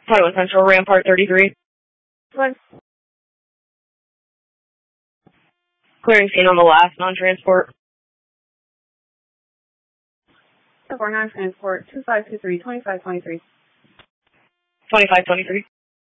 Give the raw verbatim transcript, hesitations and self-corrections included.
Taiwan Central, Rampart thirty-three. One. Clearing scene on the last non-transport. four nine transport, two five two three, twenty-five twenty-three. twenty-five twenty-three.